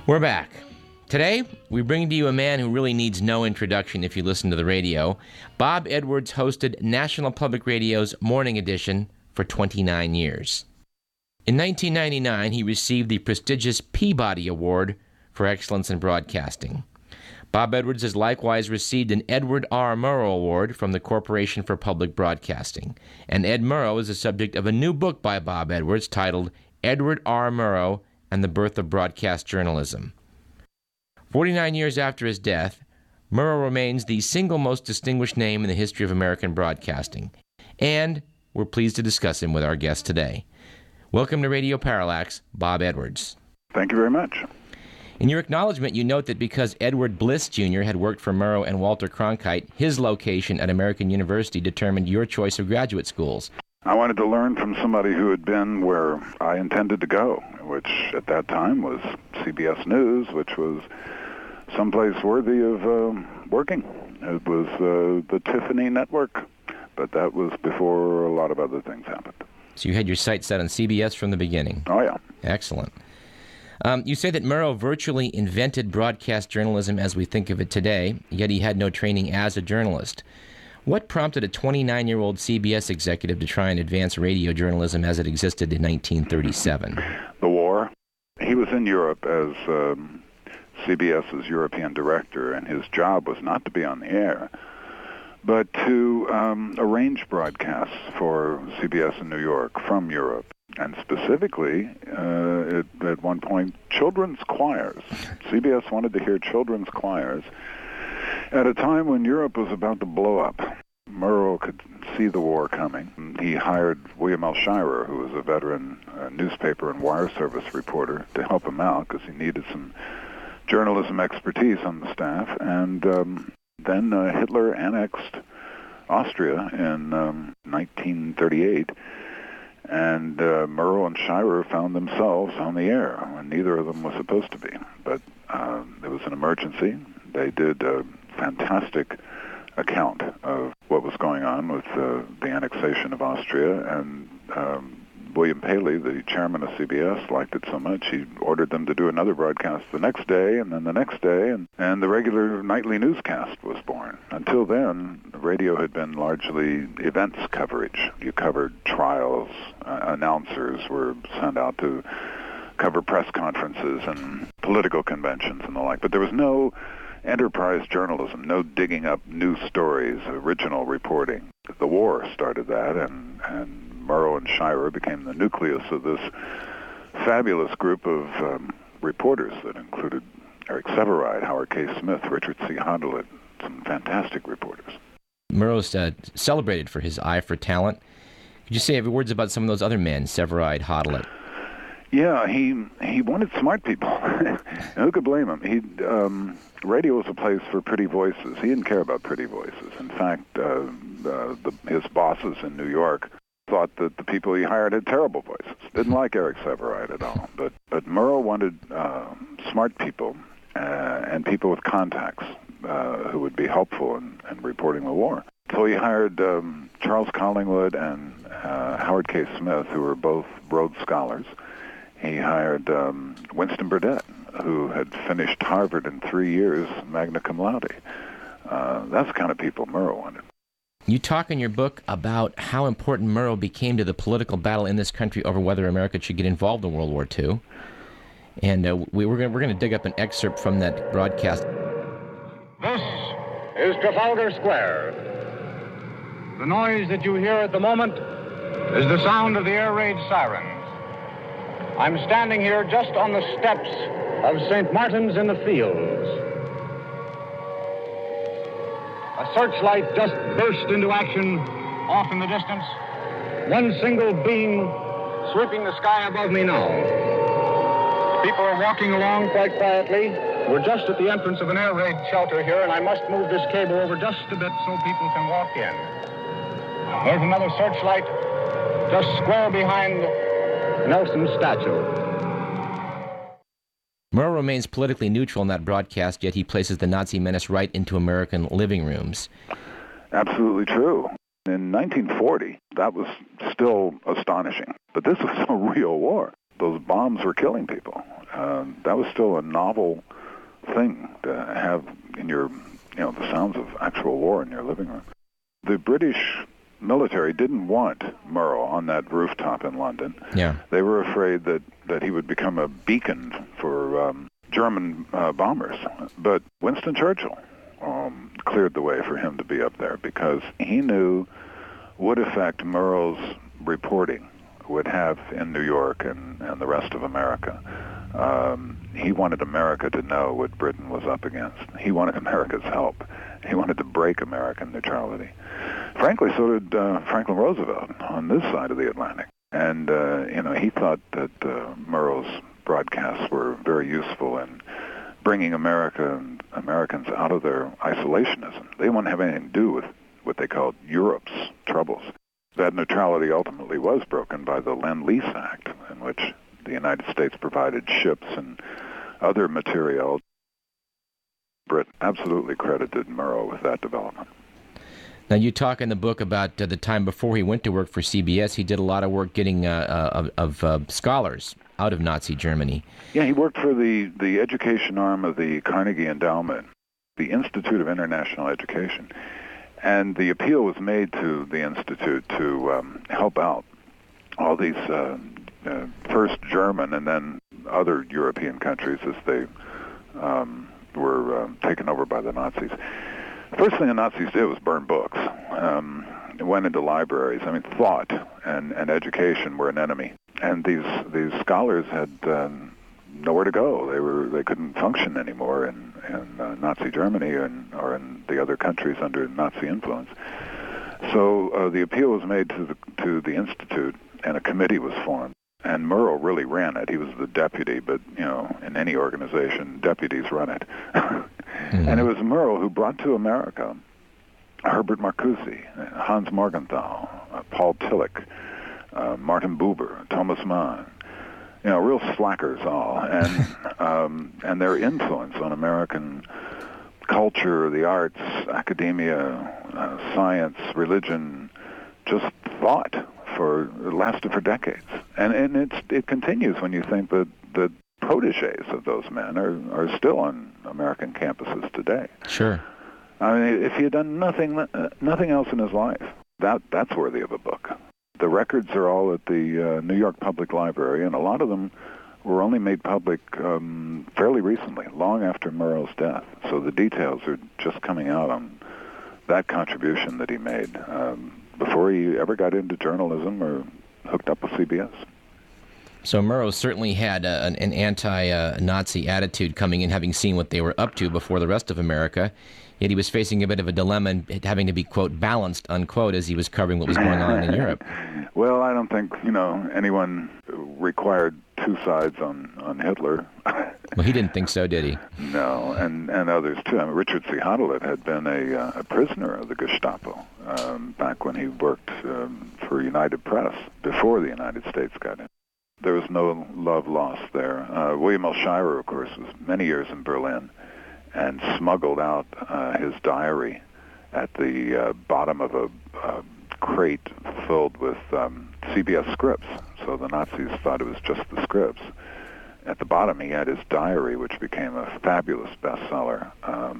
We're back. Today, we bring to you a man who really needs no introduction if you listen to the radio. Bob Edwards hosted National Public Radio's Morning Edition for 29 years. In 1999, he received the prestigious Peabody Award for Excellence in Broadcasting. Bob Edwards has likewise received an Edward R. Murrow Award from the Corporation for Public Broadcasting. And Ed Murrow is the subject of a new book by Bob Edwards titled Edward R. Murrow and the Birth of Broadcast Journalism. 49 years after his death, Murrow remains the single most distinguished name in the history of American broadcasting. And we're pleased to discuss him with our guest today. Welcome to Radio Parallax, Bob Edwards. Thank you very much. In your acknowledgement, you note that because Edward Bliss Jr. had worked for Murrow and Walter Cronkite, his location at American University determined your choice of graduate schools. I wanted to learn from somebody who had been where I intended to go, which at that time was CBS News, which was someplace worthy of working. It was the Tiffany Network, but that was before a lot of other things happened. So you had your sights set on CBS from the beginning. Oh, yeah. Excellent. You say that Murrow virtually invented broadcast journalism as we think of it today, yet he had no training as a journalist. What prompted a 29-year-old CBS executive to try and advance radio journalism as it existed in 1937? The war. He was in Europe as CBS's European director, and his job was not to be on the air, but to arrange broadcasts for CBS in New York from Europe. And specifically, at one point, children's choirs. CBS wanted to hear children's choirs at a time when Europe was about to blow up. Murrow could see the war coming. He hired William L. Shirer, who was a veteran newspaper and wire service reporter, to help him out because he needed some journalism expertise on the staff. And then Hitler annexed Austria in 1938. And Murrow and Shirer found themselves on the air when neither of them was supposed to be. But it was an emergency. They did a fantastic account of what was going on with the annexation of Austria. And William Paley, the chairman of CBS, liked it so much he ordered them to do another broadcast the next day, and then the next day, and the regular nightly newscast was born. Until then, radio had been largely events coverage. You covered trials, announcers were sent out to cover press conferences and political conventions and the like, but there was no enterprise journalism, no digging up new stories, original reporting. The war started that, and Murrow and Shirer became the nucleus of this fabulous group of reporters that included Eric Sevareid, Howard K. Smith, Richard C. Hodelet, some fantastic reporters. Murrow's celebrated for his eye for talent. Could you say a few words about some of those other men, Sevareid, Hodelet? Yeah, he wanted smart people. Who could blame him? Radio was a place for pretty voices. He didn't care about pretty voices. In fact, his bosses in New York thought that the people he hired had terrible voices. Didn't like Eric Sevareid at all. But Murrow wanted smart people and people with contacts who would be helpful in reporting the war. So he hired Charles Collingwood and Howard K. Smith, who were both Rhodes Scholars. He hired Winston Burdett, who had finished Harvard in 3 years, magna cum laude. That's the kind of people Murrow wanted. You talk in your book about how important Murrow became to the political battle in this country over whether America should get involved in World War II. And we're going to dig up an excerpt from that broadcast. This is Trafalgar Square. The noise that you hear at the moment is the sound of the air raid sirens. I'm standing here just on the steps of St. Martin's in the Fields. A searchlight just burst into action off in the distance. One single beam sweeping the sky above me now. People are walking along quite quietly. We're just at the entrance of an air raid shelter here, and I must move this cable over just a bit so people can walk in. There's another searchlight just square behind Nelson's statue. Murrow remains politically neutral in that broadcast, yet he places the Nazi menace right into American living rooms. Absolutely true. In 1940, that was still astonishing. But this was a real war. Those bombs were killing people. That was still a novel thing to have in your, the sounds of actual war in your living room. The British military didn't want Murrow on that rooftop in London. Yeah. They were afraid that he would become a beacon for German bombers. But Winston Churchill cleared the way for him to be up there because he knew what effect Murrow's reporting would have in New York and the rest of America. He wanted America to know what Britain was up against. He wanted America's help. He wanted to break American neutrality. Frankly, so did Franklin Roosevelt on this side of the Atlantic. And, he thought that Murrow's broadcasts were very useful in bringing America and Americans out of their isolationism. They didn't want to have anything to do with what they called Europe's troubles. That neutrality ultimately was broken by the Lend-Lease Act, in which the United States provided ships and other material. Britain absolutely credited Murrow with that development. Now, you talk in the book about the time before he went to work for CBS. He did a lot of work getting of scholars out of Nazi Germany. Yeah, he worked for the education arm of the Carnegie Endowment, the Institute of International Education. And the appeal was made to the Institute to help out all these first German and then other European countries as they were taken over by the Nazis. The first thing the Nazis did was burn books. It went into libraries. I mean, thought and education were an enemy. And these scholars had nowhere to go. They couldn't function anymore in Nazi Germany or in the other countries under Nazi influence. So the appeal was made to the Institute, and a committee was formed. And Murrow really ran it. He was the deputy, but in any organization, deputies run it. Mm-hmm. And it was Murrow who brought to America Herbert Marcuse, Hans Morgenthau, Paul Tillich, Martin Buber, Thomas Mann. Real slackers all, and their influence on American culture, the arts, academia, science, religion, just thought lasted for decades, and it continues when you think that the protégés of those men are still on American campuses today. Sure. I mean, if he had done nothing else in his life, that's worthy of a book. The records are all at the New York Public Library, and a lot of them were only made public fairly recently, long after Murrow's death. So the details are just coming out on that contribution that he made before he ever got into journalism or hooked up with CBS. So Murrow certainly had an anti-Nazi attitude coming in, having seen what they were up to before the rest of America. Yet he was facing a bit of a dilemma and having to be, quote, balanced, unquote, as he was covering what was going on in Europe. Well, I don't think, anyone required two sides on Hitler. Well, he didn't think so, did he? No, and others, too. I mean, Richard C. Hautelet had been a prisoner of the Gestapo back when he worked for United Press, before the United States got in. There was no love lost there. William L. Shirer, of course, was many years in Berlin and smuggled out his diary at the bottom of a crate filled with CBS scripts. So the Nazis thought it was just the scripts. At the bottom, he had his diary, which became a fabulous bestseller,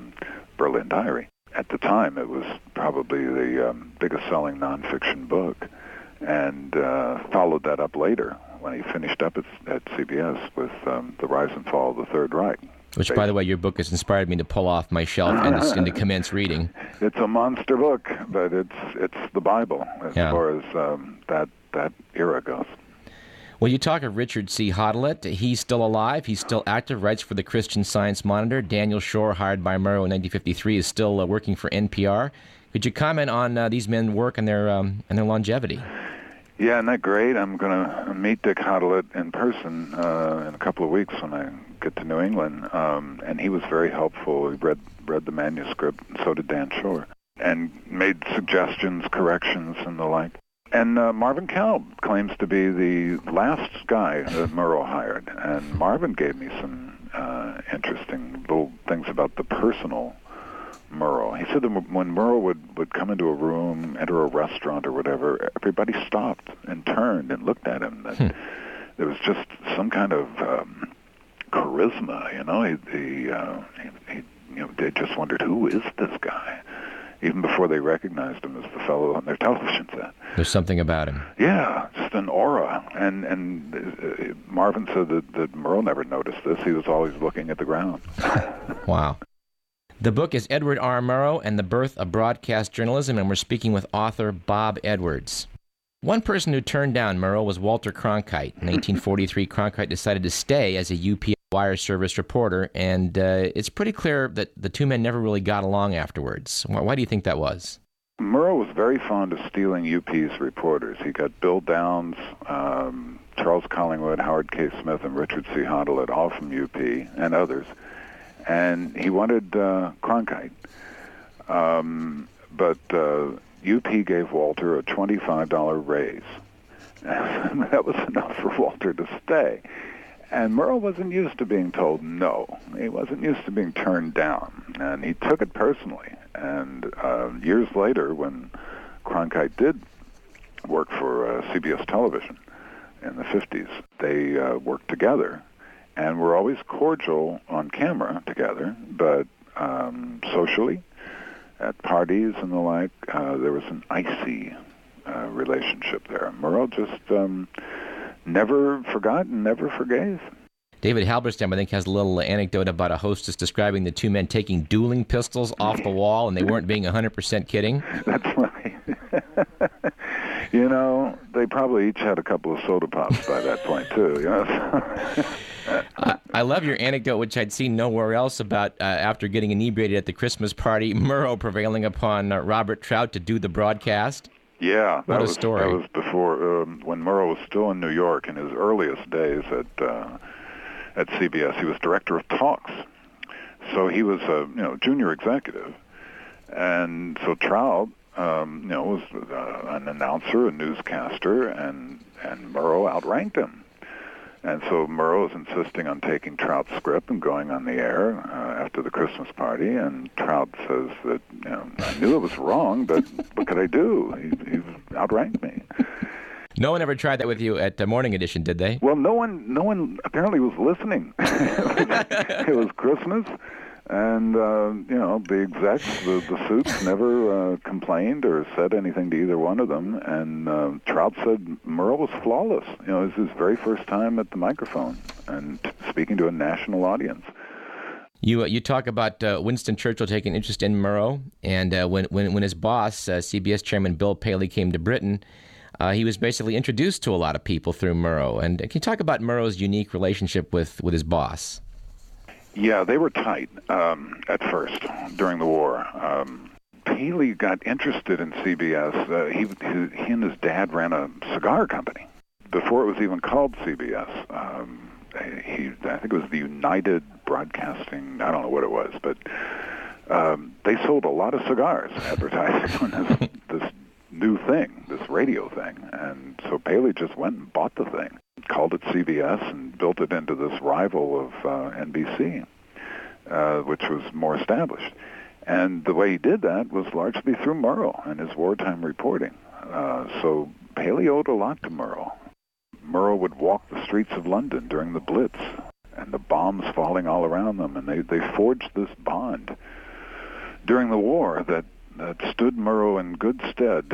Berlin Diary. At the time, it was probably the biggest-selling nonfiction book, and followed that up later when he finished up at CBS with The Rise and Fall of the Third Reich. Which, by the way, your book has inspired me to pull off my shelf and to commence reading. It's a monster book, but it's the Bible as far as that era goes. Well, you talk of Richard C. Hautelet. He's still alive. He's still active, writes for the Christian Science Monitor. Daniel Shore, hired by Murrow in 1953, is still working for NPR. Could you comment on these men's work and their longevity? Yeah, isn't that great? I'm going to meet Dick Hautelet in person in a couple of weeks when I get to New England, and he was very helpful. He read the manuscript, and so did Dan Shore, and made suggestions, corrections, and the like. And Marvin Kalb claims to be the last guy that Murrow hired, and Marvin gave me some interesting little things about the personal Murrow. He said that when Murrow would come into a room, enter a restaurant or whatever, everybody stopped and turned and looked at him. That there was just some kind of charisma. They just wondered, who is this guy? Even before they recognized him as the fellow on their television set. There's something about him. Yeah, just an aura. And Marvin said that Murrow never noticed this. He was always looking at the ground. Wow. The book is Edward R. Murrow and the Birth of Broadcast Journalism, and we're speaking with author Bob Edwards. One person who turned down Murrow was Walter Cronkite. In 1943, Cronkite decided to stay as a UPI wire service reporter, and it's pretty clear that the two men never really got along afterwards. Why do you think that was? Murrow was very fond of stealing UP's reporters. He got Bill Downs, Charles Collingwood, Howard K. Smith, and Richard C. Hondelett, all from UP, and others. And he wanted Cronkite. But UP gave Walter a $25 raise. And that was enough for Walter to stay. And Murrow wasn't used to being told no. He wasn't used to being turned down. And he took it personally. And years later, when Cronkite did work for CBS Television in the 50s, they worked together and were always cordial on camera together, but socially, at parties and the like, there was an icy relationship there. Murrow just never forgot and never forgave. David Halberstam, I think, has a little anecdote about a hostess describing the two men taking dueling pistols off the wall, and they weren't being 100% kidding. That's right. They probably each had a couple of soda pops by that point, too. I love your anecdote, which I'd seen nowhere else, about after getting inebriated at the Christmas party, Murrow prevailing upon Robert Trout to do the broadcast. Yeah, what a story. That was before, when Murrow was still in New York in his earliest days at CBS. He was director of talks, so he was a junior executive, and so Trout was an announcer, a newscaster, and Murrow outranked him. And so Murrow was insisting on taking Trout's script and going on the air after the Christmas party, and Trout says that, I knew it was wrong, but what could I do? He outranked me. No one ever tried that with you at the Morning Edition, did they? Well, no one apparently was listening. It was Christmas, and the execs, the suits, never complained or said anything to either one of them. And Trout said Murrow was flawless. It was his very first time at the microphone and speaking to a national audience. You talk about Winston Churchill taking interest in Murrow, and when his boss, CBS Chairman Bill Paley, came to Britain, he was basically introduced to a lot of people through Murrow. And can you talk about Murrow's unique relationship with his boss? Yeah, they were tight at first during the war. Paley got interested in CBS. He and his dad ran a cigar company before it was even called CBS. I think it was the United Broadcasting, I don't know what it was, but they sold a lot of cigars advertising on this new thing, this radio thing. And so Paley just went and bought the thing, called it CBS, and built it into this rival of NBC, which was more established. And the way he did that was largely through Murrow and his wartime reporting. So Paley owed a lot to Murrow. Murrow would walk the streets of London during the Blitz, and the bombs falling all around them, and they forged this bond during the war that stood Murrow in good stead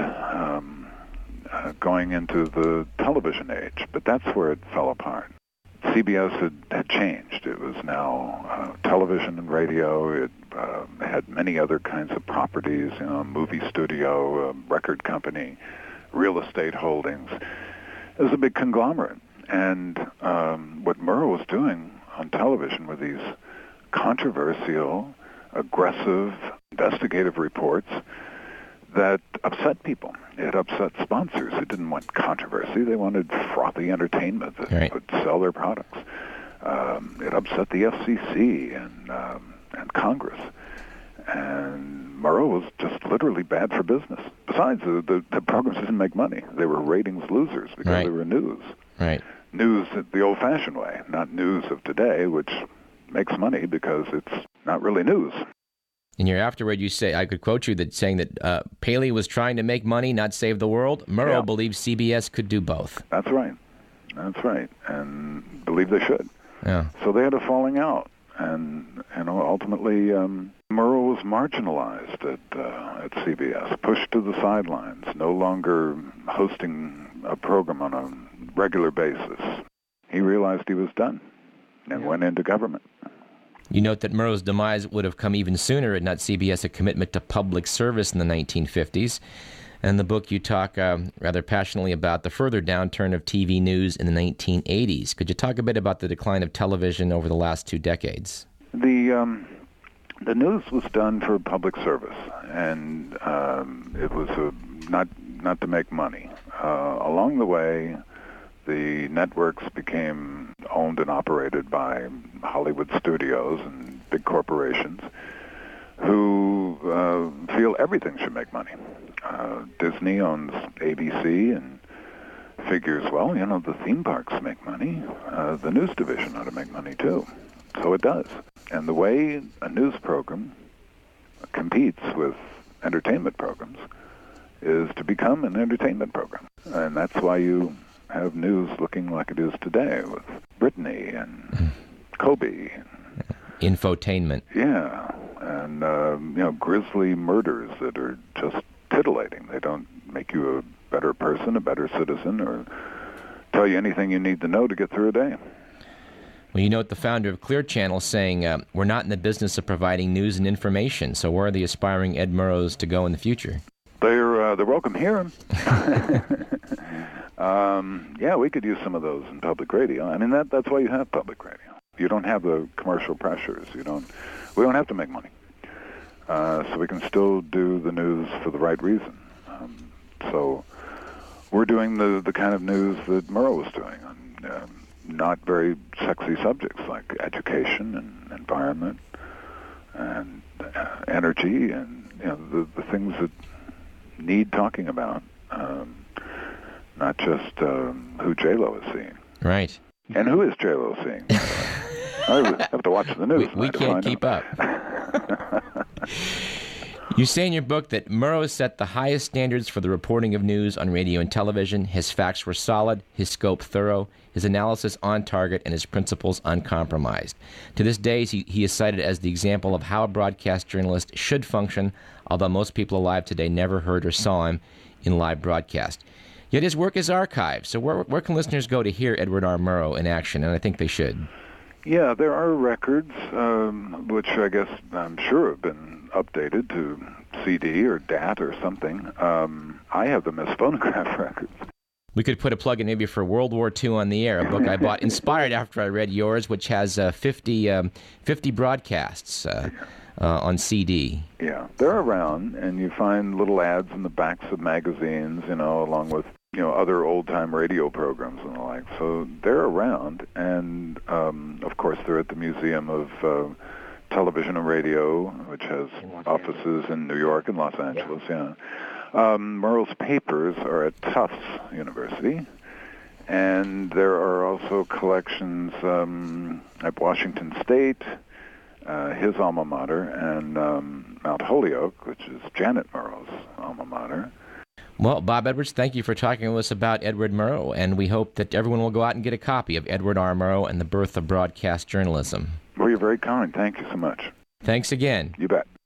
going into the television age. But that's where it fell apart. CBS had changed. It was now television and radio. It had many other kinds of properties, movie studio, record company, real estate holdings. It was a big conglomerate. And what Murrow was doing on television were these controversial, aggressive, investigative reports that upset people. It upset sponsors who didn't want controversy. They wanted frothy entertainment that would sell their products. It upset the FCC and Congress. And Murrow was just literally bad for business. Besides, the programs didn't make money. They were ratings losers because they were news. Right. News the old-fashioned way, not news of today, which makes money because it's not really news. In your afterword, you say, I could quote you, saying that Paley was trying to make money, not save the world. Murrow believed CBS could do both. That's right. That's right. And believe they should. Yeah. So they had a falling out, and ultimately Murrow was marginalized at CBS, pushed to the sidelines, no longer hosting a program on a regular basis. He realized he was done and went into government. You note that Murrow's demise would have come even sooner had not CBS a commitment to public service in the 1950s. And in the book, you talk rather passionately about the further downturn of TV news in the 1980s. Could you talk a bit about the decline of television over the last 2 decades? The news was done for public service, and it was not to make money. Along the way, the networks became owned and operated by Hollywood studios and big corporations who feel everything should make money. Disney owns ABC and figures, well, the theme parks make money. The news division ought to make money too. So it does. And the way a news program competes with entertainment programs is to become an entertainment program. And that's why you have news looking like it is today with Britney and Kobe. Infotainment. Yeah. And, grisly murders that are just titillating. They don't make you a better person, a better citizen, or tell you anything you need to know to get through a day. Well, you note the founder of Clear Channel saying, we're not in the business of providing news and information, so where are the aspiring Ed Murrows to go in the future? They're welcome here. Yeah, we could use some of those in public radio. I mean, that's why you have public radio. You don't have the commercial pressures. We don't have to make money. So we can still do the news for the right reason. So we're doing the kind of news that Murrow was doing on not very sexy subjects like education and environment and energy and the things that need talking about, not just who J-Lo is seeing. Right. And who is J-Lo seeing? I have to watch the news. We can't keep up. You say in your book that Murrow set the highest standards for the reporting of news on radio and television. His facts were solid, his scope thorough, his analysis on target, and his principles uncompromised. To this day, he is cited as the example of how a broadcast journalist should function, although most people alive today never heard or saw him in live broadcast. Yet his work is archived, so where can listeners go to hear Edward R. Murrow in action? And I think they should. Yeah, there are records, which I guess I'm sure have been updated to CD or DAT or something. I have them as phonograph records. We could put a plug in maybe for World War II on the Air, a book I bought inspired after I read yours, which has 50 broadcasts on CD. Yeah, they're around, and you find little ads in the backs of magazines, along with other old-time radio programs and the like. So they're around, and of course they're at the Museum of Television and Radio, which has offices in New York and Los Angeles. Yeah. Murrow's papers are at Tufts University, and there are also collections at Washington State, his alma mater, and Mount Holyoke, which is Janet Murrow's alma mater. Well, Bob Edwards, thank you for talking with us about Edward Murrow, and we hope that everyone will go out and get a copy of Edward R. Murrow and the Birth of Broadcast Journalism. Well, you're very kind. Thank you so much. Thanks again. You bet.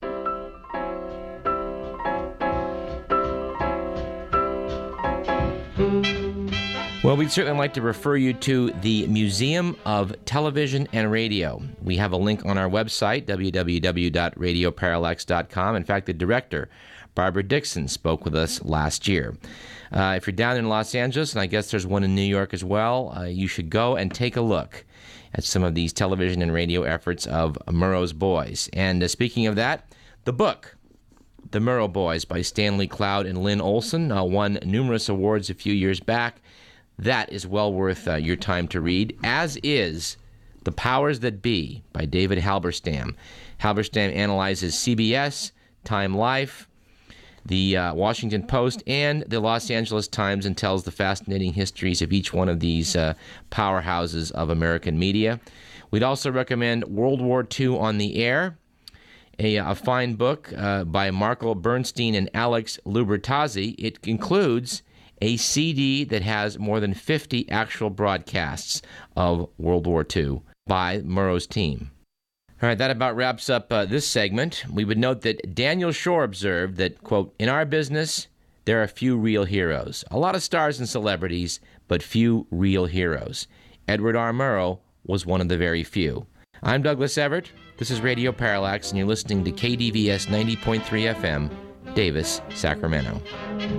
Well, we'd certainly like to refer you to the Museum of Television and Radio. We have a link on our website, www.radioparallax.com. In fact, the director, Barbara Dixon, spoke with us last year. If you're down in Los Angeles, and I guess there's one in New York as well, you should go and take a look at some of these television and radio efforts of Murrow's boys. And speaking of that, the book, The Murrow Boys by Stanley Cloud and Lynn Olson, won numerous awards a few years back. That is well worth your time to read, as is The Powers That Be by David Halberstam. Halberstam analyzes CBS, Time Life, the Washington Post, and the Los Angeles Times, and tells the fascinating histories of each one of these powerhouses of American media. We'd also recommend World War II on the Air, a fine book by Marco Bernstein and Alex Lubertazzi. It includes a CD that has more than 50 actual broadcasts of World War II by Murrow's team. All right, that about wraps up this segment. We would note that Daniel Shore observed that, quote, "In our business, there are few real heroes. A lot of stars and celebrities, but few real heroes. Edward R. Murrow was one of the very few." I'm Douglas Everett. This is Radio Parallax, and you're listening to KDVS 90.3 FM, Davis, Sacramento.